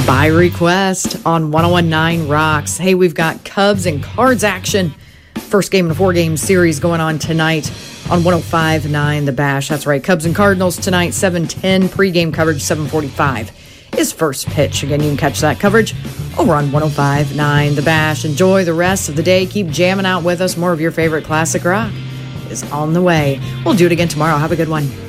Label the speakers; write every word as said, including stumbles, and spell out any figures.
Speaker 1: By request on one oh one point nine Rocks. Hey, we've got Cubs and Cards action. First game in a four-game series going on tonight on one oh five point nine The Bash. That's right, Cubs and Cardinals tonight, seven ten. Pre-game coverage, seven forty-five is first pitch. Again, you can catch that coverage over on one oh five point nine The Bash. Enjoy the rest of the day. Keep jamming out with us. More of your favorite classic rock is on the way. We'll do it again tomorrow. Have a good one.